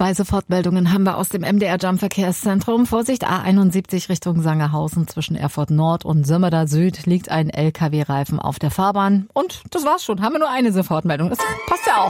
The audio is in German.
2 Sofortmeldungen haben wir aus dem MDR Jump Verkehrszentrum. Vorsicht, A71 Richtung Sangerhausen zwischen Erfurt Nord und Sömmerda Süd liegt ein LKW-Reifen auf der Fahrbahn. Und das war's schon. Haben wir nur eine Sofortmeldung. Das passt ja auch.